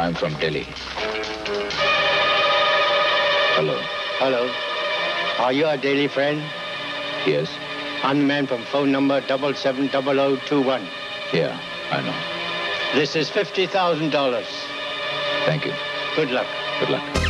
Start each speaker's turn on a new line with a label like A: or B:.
A: I'm from Delhi. Hello.
B: Hello. Are you a daily friend?
A: Yes.
B: I'm the man from phone number 770021.
A: Yeah, I know.
B: This is $50,000.
A: Thank you.
B: Good luck.
A: Good luck.